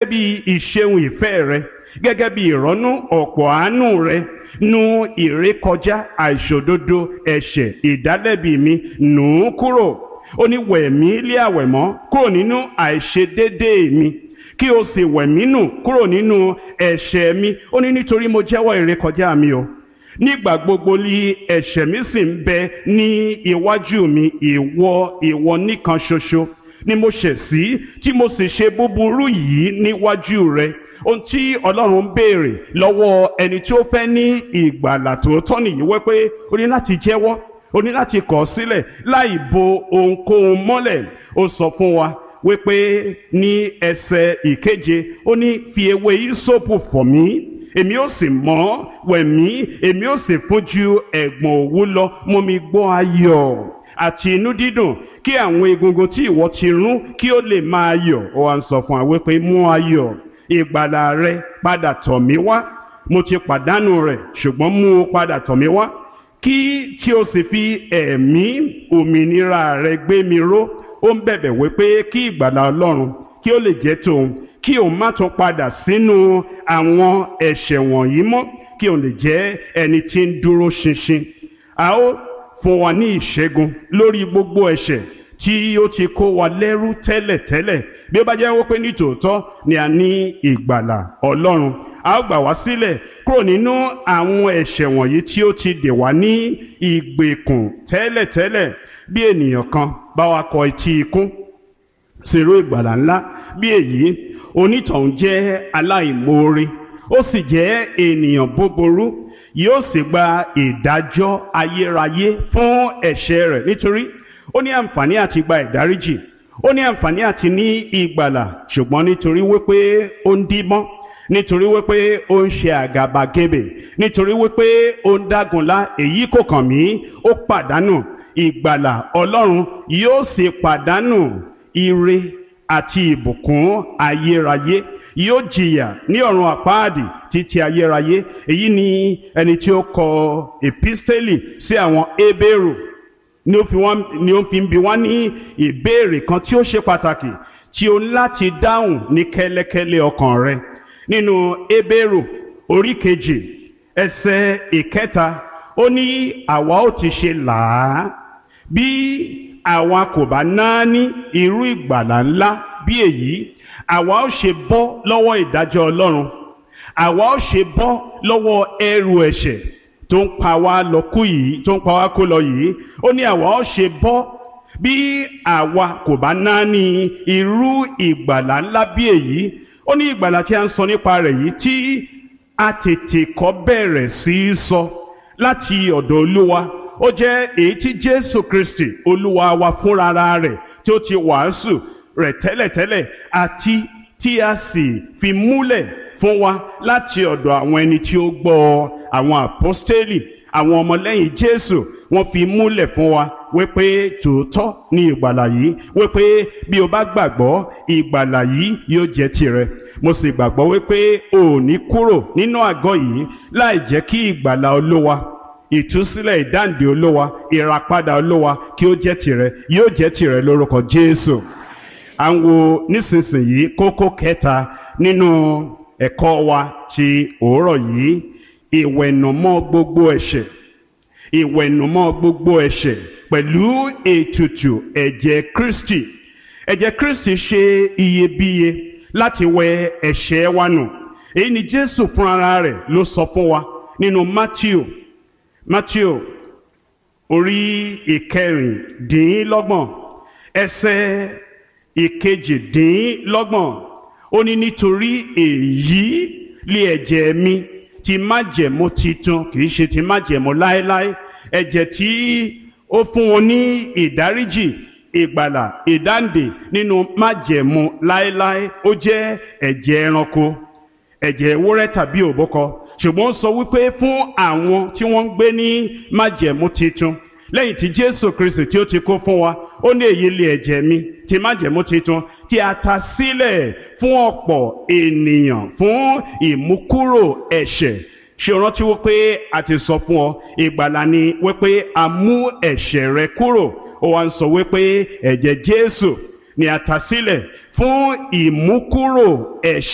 bí ìṣeun ìfẹ́ rẹ, gẹ́gẹ́ bí ìrọ́nú ọ̀pọ̀ àánú rẹ, nu ìrékọjá àìṣòdodo ẹ̀ṣẹ̀ ìdálẹ́bi mi, nù ú kúrò. Ó ní wẹ̀ mí lé àwẹ̀mọ́ kúrò nínú àìṣedéédéé mi, kí o sì wẹ̀ mí nù kúrò nínú ẹ̀ṣẹ̀ mi. Ó ní nítorí mo jẹ́wọ́ ìrékọjá mi o, nígbà gbogbo ni ẹ̀ṣẹ̀ mi sì ń bẹ ní iwájú mi. Ìwọ nìkan ṣoṣo ni mo ṣẹ̀ sí, tí mo sì ṣe búburú yìí níwájú rẹ. Ohun tí Ọlọ́run ń béèrè lọ́wọ́ ẹni tí ó fẹ́ ní ìgbàlà tòótọ́ nìyí, wípé o ní láti jẹ́wọ́, o ní láti kọ̀ sílẹ̀ láì bo ohunkóhun mọ́lẹ̀. Ó sọ fún wa wípé ní ẹsẹ̀ ìkeje, ó ní fi ewé ìsopù fọ̀ mí, èmi ó sì mọ́, wẹ̀ mí, èmi ó sì fún ju ẹ̀gbọ̀n òwú lọ. Mú mi gbọ́ ayọ̀ àti inú dídùn, kí àwọn egungun tí ìwọ ti rún kí ó lè máa yọ̀. Ó wá ń sọ fún wa wípé mú ayọ̀ ìgbàlà rẹ padà tọ̀ mí wá. Mo ti pàdánù rẹ̀, ṣùgbọ́n mú o padà tọ̀ mí wá, kí o sì fi ẹ̀mí òmìnira rẹ gbé mi ró. Ó ń bẹ̀bẹ̀ wípé kí ìgbàlà Ọlọ́run kí ó lè jẹ́ tòun, kí òun má tún padà sínú àwọn ẹ̀ṣẹ̀ wọ̀nyí mọ́, kí òun lè jẹ́ ẹni tí ń dúró ṣinṣin. A ó fún wa ní ìṣẹ́gun lórí gbogbo ẹ̀ṣẹ̀ tí ó ti kó wa lẹ́rú tẹ́lẹ̀tẹ́lẹ̀. Bí ó bá jẹ́ wípé ní tòótọ́ ni a ní ìgbàlà Ọlọ́run, a ó gbà wá sílẹ̀ kúrò nínú àwọn ẹ̀ṣẹ̀ wọ̀nyí tí ó ti dè wá ní ìgbèkùn tẹ́lẹ̀tẹ́lẹ̀. Bí ènìyàn kan bá wa kọ etí ikún sírú ìgbàlà ńlá bí èyí, onítọ̀hún jẹ́ aláìmoore, ó sì jẹ́ ènìyàn búburú, yóò sì gba ìdájọ́ ayérayé fún ẹ̀ṣẹ̀ rẹ̀. Nítorí ó ní àǹfààní àti gba ìdáríjì, ó ní àǹfààní àti ní ìgbàlà, ṣùgbọ́n nítorí wípé ó ń díbọ́n, nítorí wípé ó ń ṣe àgàbàgebè, nítorí wípé ó ń dágunlá, èyí kò kàn mí, ó pàdánù ìgbàlà Ọlọ́run, yóò sì pàdánù ire àti ìbùkún ayérayé, yóò jìyà ní ọ̀run àpáàdì títí ayérayé. Èyí ni ẹni tí ó kọ episteli sí àwọn Hébérù ni ó fi ń bi wá ní ìbéèrè kan tí ó ṣe pàtàkì tí ó láti dáhùn ní kẹ́lẹ́kẹ́lẹ́ ọkàn rẹ. Nínú Hébérù orí kejì ẹsẹ̀ ìkẹta, ó ní àwa ó ti ṣe làá bí àwa kò bá náání irú ìgbàlà ńlá bí èyí. Àwa ó ṣe bọ́ lọ́wọ́ ìdájọ́ Ọlọ́run, àwa ó ṣe bọ́ lọ́wọ́ ẹrù ẹ̀ṣẹ̀ tó ń pa wá kó lọ yìí. Ó ní àwa ó ṣe bọ́ bí àwa kò bá náání irú ìgbàlà ńlá bí èyí. Ó ní ìgbàlà tí a ń sọ nípa rẹ̀ yìí, tí a tètè kọ́ bẹ̀rẹ̀ sí í sọ láti ọ̀dọ̀ Olúwa, ó jẹ́ èyí tí Jésù Kristi Olúwa wa fúnra rẹ̀ tí ó ti wàásù rẹ̀ tẹ́lẹ̀tẹ́lẹ̀, àti tí a sì fi múlẹ̀ fún wa láti ọ̀dọ̀ àwọn ẹni tí ó gbọ́. Àwọn àpọ́stélì, àwọn ọmọlẹ́yìn Jésù, wọ́n fi múlẹ̀ fún wa wípé tòótọ́ ni ìgbàlà yìí, wípé bí o bá gbàgbọ́, ìgbàlà yìí yóò jẹ́ tirẹ̀. Mo sì gbàgbọ́ wípé o ò ní kúrò nínú àgọ́ yìí láì jẹ́ kí ìgbàlà Olúwa, ìtúsílẹ̀ ìdáǹdè Olúwa, ìràpadà Olúwa kí ó jẹ́ tirẹ̀. Yóò jẹ́ tirẹ̀ lórúkọ Jésù. À ń wo nísinsìnyí kókó kẹta nínú ẹ̀kọ́ wa ti òórọ̀ yìí, ìwẹ̀nùmọ́ gbogbo ẹ̀ṣẹ̀. Ìwẹ̀nùmọ́ gbogbo ẹ̀ṣẹ̀ pẹ̀lú ètùtù ẹ̀jẹ̀ Kristi. Ẹ̀jẹ̀ Kristi ṣe iyebíye láti wẹ ẹ̀ṣẹ̀ wa nù. Èyí ni Jésù fúnra rẹ̀ ló sọ fún wa nínú Mátíù orí ìkẹrìndínlọ́gbọ̀n ẹsẹ̀ ìkejìdínlọ́gbọ̀n. Ó ní nítorí èyí lé ẹ̀jẹ̀ mi ti májẹ̀mú titun, kìí ṣe ti májẹ̀mú láéláé, ẹ̀jẹ̀ tí ó fún wọn ní ìdáríjì, ìgbàlà, ìdáǹdè nínú májẹ̀mú láéláé. Ó jẹ́ ẹ̀jẹ̀ ẹranko, ẹ̀jẹ̀ ewúrẹ́ tàbí òbúkọ, ṣùgbọ́n ó sọ wípé fún àwọn tí wọ́n ń gbé ní májẹ̀mú titun, lẹ́yìn tí Jésù Kristi tí ó ti kó fún wa, ó ní èyí lé ẹ̀jẹ̀ mi ti májẹ̀mú titun, tí a ta sílẹ̀ fún ọ̀pọ̀ ènìyàn fún ìmúkúrò ẹ̀ṣẹ̀. Ṣé o rántí wípé a ti sọ fún ọ, ìgbàlà ni wípé a mú ẹ̀ṣẹ̀ rẹ kúrò. Ó wá ń sọ wípé ẹ̀jẹ̀ Jésù ni a ta sílẹ̀ fún ìmúkúrò ẹ̀ṣẹ̀.